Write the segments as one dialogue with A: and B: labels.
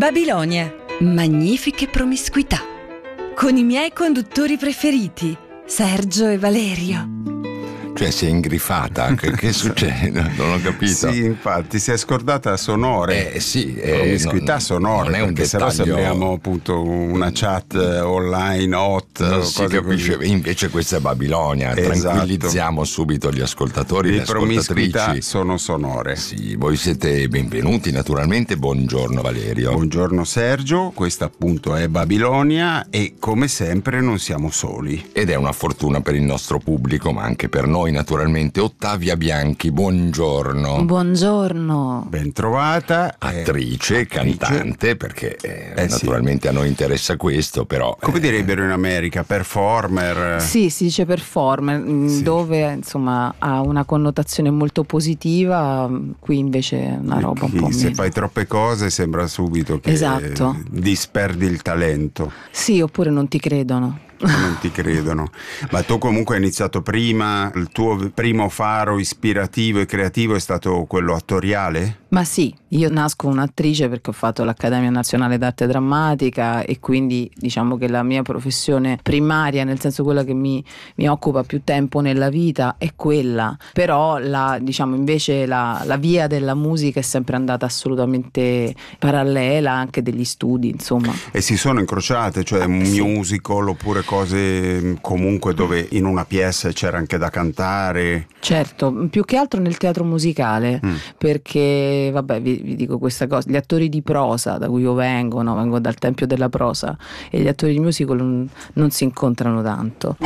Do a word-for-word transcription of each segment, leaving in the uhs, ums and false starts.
A: Babilonia, magnifiche promiscuità. Con i miei conduttori preferiti, Sergio e Valerio.
B: Cioè si è ingrifata, che, che succede? Non ho capito.
C: Sì, infatti si è scordata sonore.
B: Eh sì, eh,
C: promiscuità
B: non,
C: sonore,
B: non è un
C: perché
B: dettaglio.
C: se no sembriamo appunto una chat online hot.
B: Non si capisce,
C: così.
B: Invece questa è Babilonia.
C: Esatto.
B: Tranquillizziamo subito gli ascoltatori e
C: Le
B: le ascoltatrici.
C: promiscuità sono sonore.
B: Sì, voi siete benvenuti naturalmente. Buongiorno Valerio.
C: Buongiorno Sergio, questa appunto è Babilonia e come sempre non siamo soli.
B: Ed è una fortuna per il nostro pubblico, ma anche per noi naturalmente. Ottavia Bianchi, buongiorno.
A: Buongiorno.
C: Ben trovata.
B: Attrice,
C: eh,
B: cantante, perché eh,
C: Eh,
B: naturalmente
C: sì.
B: a noi interessa questo, però...
C: Come
B: eh,
C: direbbero in America, performer.
A: Sì, si dice performer,
C: Sì.
A: dove insomma ha una connotazione molto positiva, qui invece è una roba un
C: Chi-
A: po'
C: se
A: meno.
C: fai troppe cose sembra subito che
A: Esatto.
C: disperdi il talento.
A: Sì, oppure non ti credono.
C: Non ti credono. Ma tu comunque hai iniziato prima, il tuo primo faro ispirativo e creativo è stato quello attoriale?
A: Ma sì, io nasco un'attrice perché ho fatto l'Accademia Nazionale d'Arte Drammatica e quindi diciamo che la mia professione primaria, nel senso quella che mi, mi occupa più tempo nella vita, è quella. Però la, diciamo invece la, la via della musica è sempre andata assolutamente parallela, anche degli studi, insomma.
C: E si sono incrociate, cioè un
A: Sì.
C: musical oppure cose comunque dove in una pièce c'era anche da cantare?
A: Certo, più che altro nel teatro musicale,
C: Mm.
A: perché vabbè vi, vi dico questa cosa, gli attori di prosa da cui io vengo, no? Vengo dal tempio della prosa, e gli attori di musical non, non si incontrano tanto.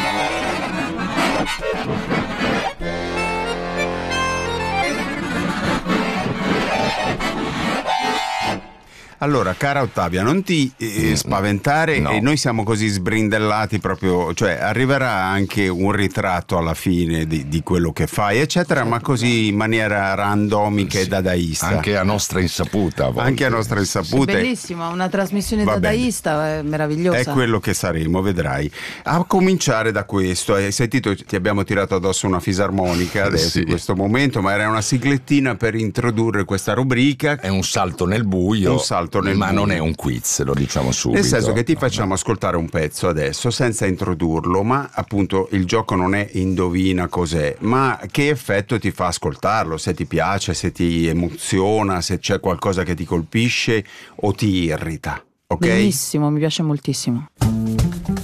C: Allora, cara Ottavia, non ti eh, spaventare,
B: no.
C: e noi siamo così sbrindellati proprio, cioè arriverà anche un ritratto alla fine di, di quello che fai, eccetera, ma così in maniera randomica e
B: Sì,
C: dadaista.
B: anche a nostra insaputa. a volte.
C: Anche a nostra insaputa.
A: Bellissimo, una trasmissione
C: Va bene.
A: dadaista, è meravigliosa.
C: È quello che saremo, vedrai. A cominciare da questo, hai sentito, ti abbiamo tirato addosso una fisarmonica adesso
B: Sì.
C: in questo momento, ma era una siglettina per introdurre questa rubrica.
B: È un salto nel buio,
C: Un salto nel
B: ma
C: buio.
B: non è un quiz, lo diciamo subito.
C: Nel senso che ti facciamo ascoltare un pezzo adesso senza introdurlo, ma appunto il gioco non è indovina cos'è, ma che effetto ti fa ascoltarlo, se ti piace, se ti emoziona, se c'è qualcosa che ti colpisce o ti irrita, ok?
A: Bellissimo, mi piace moltissimo.